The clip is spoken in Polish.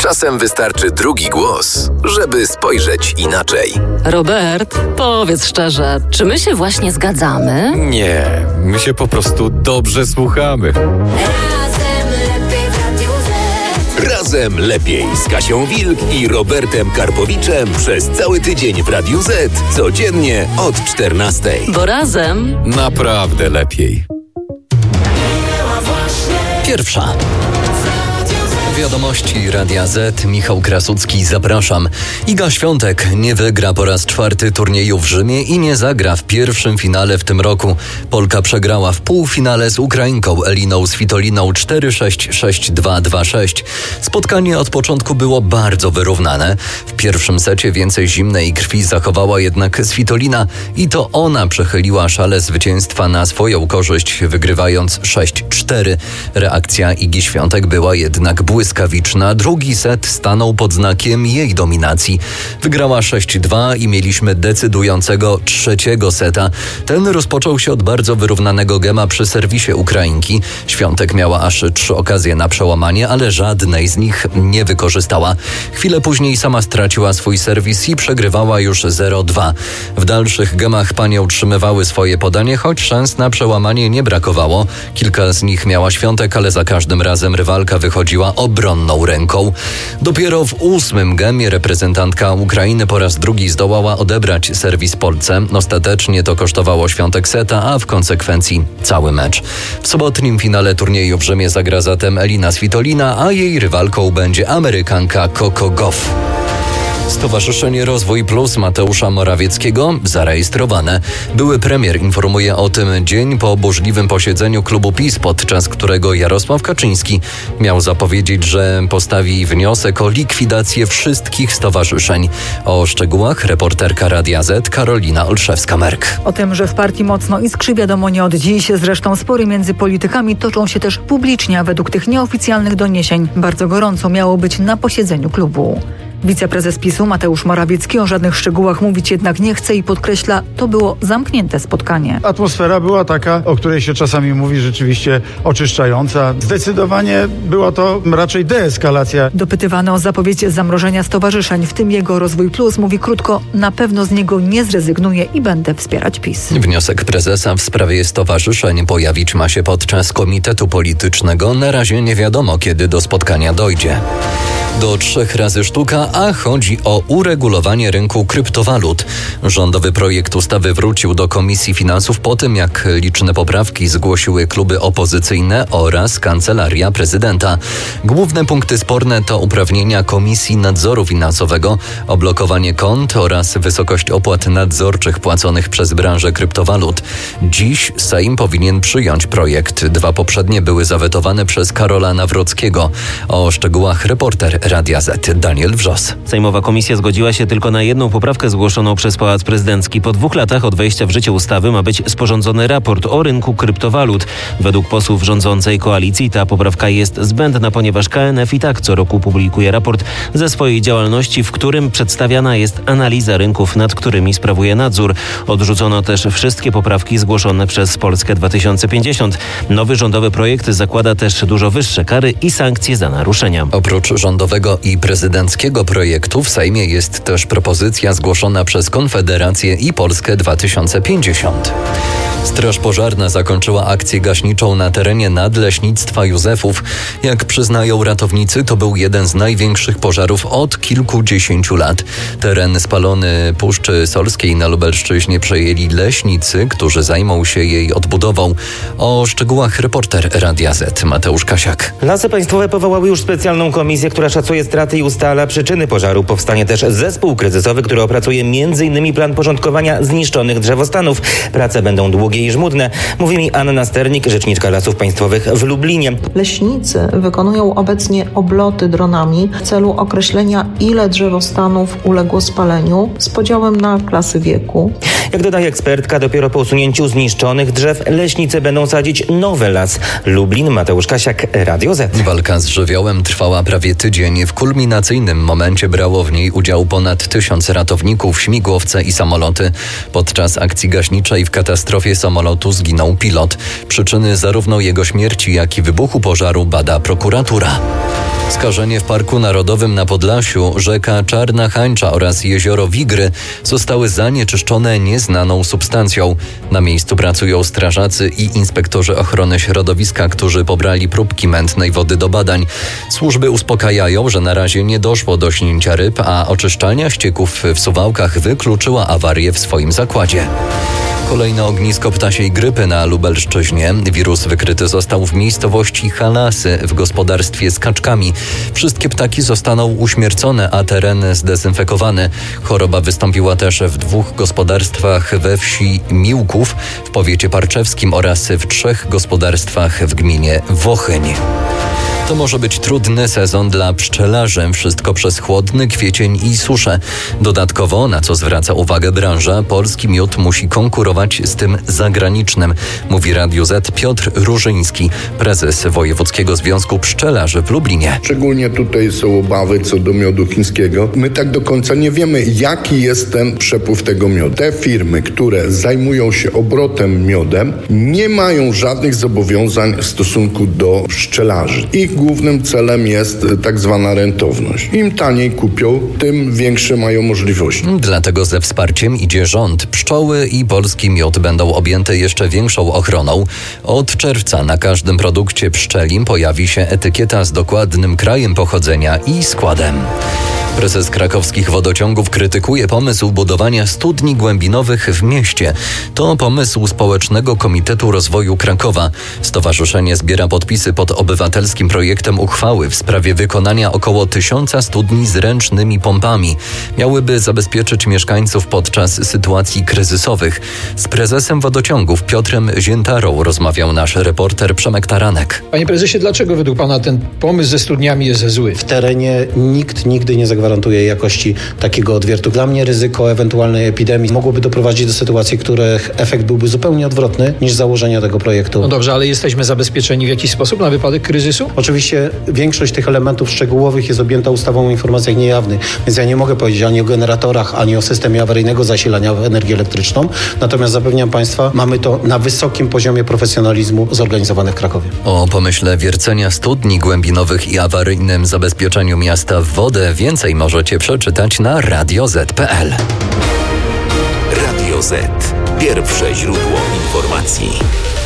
Czasem wystarczy drugi głos, żeby spojrzeć inaczej. Robert, powiedz szczerze, czy my się właśnie zgadzamy? Nie, my się po prostu dobrze słuchamy. Razem lepiej z Kasią Wilk i Robertem Karpowiczem przez cały tydzień w Radiu Z, codziennie od 14. Bo razem Naprawdę lepiej. Pierwsza. Wiadomości Radia Z, Michał Krasucki, zapraszam. Iga Świątek nie wygra po raz 4 turnieju w Rzymie i nie zagra w pierwszym finale w tym roku. Polka przegrała w półfinale z Ukrainką Eliną Svitoliną 4-6, 6-2, 2-6. Spotkanie od początku było bardzo wyrównane. W pierwszym secie więcej zimnej krwi zachowała jednak Svitolina i to ona przechyliła szale zwycięstwa na swoją korzyść, wygrywając 6-4. Reakcja Igi Świątek była jednak błyskawiczna. Drugi set stanął pod znakiem jej dominacji. Wygrała 6-2 i mieliśmy decydującego trzeciego seta. Ten rozpoczął się od bardzo wyrównanego gema przy serwisie Ukrainki. Świątek miała aż 3 okazje na przełamanie, ale żadnej z nich nie wykorzystała. Chwilę później sama straciła swój serwis i przegrywała już 0-2. W dalszych gemach panie utrzymywały swoje podanie, choć szans na przełamanie nie brakowało. Kilka z nich miała Świątek, ale za każdym razem rywalka wychodziła obronną ręką. Dopiero w 8. gemie reprezentantka Ukrainy po raz drugi zdołała odebrać serwis Polce. Ostatecznie to kosztowało Świątek seta, a w konsekwencji cały mecz. W sobotnim finale turnieju w Rzymie zagra zatem Elina Svitolina, a jej rywalką będzie Amerykanka Coco Gauff. Stowarzyszenie Rozwój Plus Mateusza Morawieckiego zarejestrowane. Były premier informuje o tym dzień po burzliwym posiedzeniu klubu PiS, podczas którego Jarosław Kaczyński miał zapowiedzieć, że postawi wniosek o likwidację wszystkich stowarzyszeń. O szczegółach reporterka Radia Z Karolina Olszewska-Merk. O tym, że w partii mocno iskrzy, wiadomo nie od dziś. Zresztą spory między politykami toczą się też publicznie, a według tych nieoficjalnych doniesień bardzo gorąco miało być na posiedzeniu klubu. Wiceprezes PiS-u Mateusz Morawiecki o żadnych szczegółach mówić jednak nie chce i podkreśla, to było zamknięte spotkanie. Atmosfera była taka, o której się czasami mówi, rzeczywiście oczyszczająca. Zdecydowanie była to raczej deeskalacja. Dopytywany o zapowiedź zamrożenia stowarzyszeń, w tym jego Rozwój Plus, mówi krótko, na pewno z niego nie zrezygnuję i będę wspierać PiS. Wniosek prezesa w sprawie stowarzyszeń pojawić ma się podczas komitetu politycznego. Na razie nie wiadomo, kiedy do spotkania dojdzie. Do 3 razy sztuka, a chodzi o uregulowanie rynku kryptowalut. Rządowy projekt ustawy wrócił do Komisji Finansów po tym, jak liczne poprawki zgłosiły kluby opozycyjne oraz Kancelaria Prezydenta. Główne punkty sporne to uprawnienia Komisji Nadzoru Finansowego, oblokowanie kont oraz wysokość opłat nadzorczych płaconych przez branżę kryptowalut. Dziś Sejm powinien przyjąć projekt. 2 poprzednie były zawetowane przez Karola Nawrockiego. O szczegółach reporter Radia Z Daniel Wrzos. Sejmowa komisja zgodziła się tylko na jedną poprawkę zgłoszoną przez Pałac Prezydencki. Po 2 latach od wejścia w życie ustawy ma być sporządzony raport o rynku kryptowalut. Według posłów rządzącej koalicji ta poprawka jest zbędna, ponieważ KNF i tak co roku publikuje raport ze swojej działalności, w którym przedstawiana jest analiza rynków, nad którymi sprawuje nadzór. Odrzucono też wszystkie poprawki zgłoszone przez Polskę 2050. Nowy rządowy projekt zakłada też dużo wyższe kary i sankcje za naruszenia. Oprócz rządowego i prezydenckiego projektu w Sejmie jest też propozycja zgłoszona przez Konfederację i Polskę 2050. Straż Pożarna zakończyła akcję gaśniczą na terenie Nadleśnictwa Józefów. Jak przyznają ratownicy, to był jeden z największych pożarów od kilkudziesięciu lat. Teren spalony Puszczy Solskiej na Lubelszczyźnie przejęli leśnicy, którzy zajmą się jej odbudową. O szczegółach reporter Radia Z Mateusz Kasiak. Lasy Państwowe powołały już specjalną komisję, która szacuje straty i ustala przyczyny pożaru. Powstanie też zespół kryzysowy, który opracuje m.in. plan porządkowania zniszczonych drzewostanów. Prace będą długie i żmudne, mówi mi Anna Sternik, rzeczniczka Lasów Państwowych w Lublinie. Leśnicy wykonują obecnie obloty dronami w celu określenia, ile drzewostanów uległo spaleniu z podziałem na klasy wieku. Jak dodaje ekspertka, dopiero po usunięciu zniszczonych drzew leśnicy będą sadzić nowy las. Lublin, Mateusz Kasiak, Radio Z. Walka z żywiołem trwała prawie tydzień. W kulminacyjnym momencie brało w niej udział ponad 1000 ratowników, śmigłowce i samoloty. Podczas akcji gaśniczej w katastrofie samolotu zginął pilot. Przyczyny zarówno jego śmierci, jak i wybuchu pożaru bada prokuratura. Skażenie w Parku Narodowym na Podlasiu, rzeka Czarna Hańcza oraz jezioro Wigry zostały zanieczyszczone nieznaną substancją. Na miejscu pracują strażacy i inspektorzy ochrony środowiska, którzy pobrali próbki mętnej wody do badań. Służby uspokajają, że na razie nie doszło do śnięcia ryb, a oczyszczalnia ścieków w Suwałkach wykluczyła awarię w swoim zakładzie. Kolejne ognisko ptasiej grypy na Lubelszczyźnie. Wirus wykryty został w miejscowości Halasy w gospodarstwie z kaczkami. Wszystkie ptaki zostaną uśmiercone, a teren zdezynfekowany. Choroba wystąpiła też w 2 gospodarstwach we wsi Miłków w powiecie parczewskim oraz w 3 gospodarstwach w gminie Wochyń. To może być trudny sezon dla pszczelarzy. Wszystko przez chłodny kwiecień i suszę. Dodatkowo, na co zwraca uwagę branża, polski miód musi konkurować z tym zagranicznym, mówi Radiu Z Piotr Różyński, prezes Wojewódzkiego Związku Pszczelarzy w Lublinie. Szczególnie tutaj są obawy co do miodu chińskiego. My tak do końca nie wiemy, jaki jest ten przepływ tego miodu. Te firmy, które zajmują się obrotem miodem, nie mają żadnych zobowiązań w stosunku do pszczelarzy. Ich głównym celem jest tak zwana rentowność. Im taniej kupią, tym większe mają możliwości. Dlatego ze wsparciem idzie rząd. Pszczoły i polski miód będą objęte jeszcze większą ochroną. Od czerwca na każdym produkcie pszczelim pojawi się etykieta z dokładnym krajem pochodzenia i składem. Prezes krakowskich wodociągów krytykuje pomysł budowania studni głębinowych w mieście. To pomysł Społecznego Komitetu Rozwoju Krakowa. Stowarzyszenie zbiera podpisy pod obywatelskim projektem uchwały w sprawie wykonania około 1000 studni z ręcznymi pompami. Miałyby zabezpieczyć mieszkańców podczas sytuacji kryzysowych. Z prezesem wodociągów Piotrem Ziętarą rozmawiał nasz reporter Przemek Taranek. Panie prezesie, dlaczego według pana ten pomysł ze studniami jest zły? W terenie nikt nigdy nie zagwarantuje jakości takiego odwiertu. Dla mnie ryzyko ewentualnej epidemii mogłoby doprowadzić do sytuacji, których efekt byłby zupełnie odwrotny niż założenia tego projektu. No dobrze, ale jesteśmy zabezpieczeni w jakiś sposób na wypadek kryzysu? Oczywiście większość tych elementów szczegółowych jest objęta ustawą o informacjach niejawnych, więc ja nie mogę powiedzieć ani o generatorach, ani o systemie awaryjnego zasilania energią elektryczną. Natomiast zapewniam Państwa, mamy to na wysokim poziomie profesjonalizmu zorganizowane w Krakowie. O pomyśle wiercenia studni głębinowych i awaryjnym zabezpieczeniu miasta w wodę więcej możecie przeczytać na radioz.pl. Radio Z. Pierwsze źródło informacji.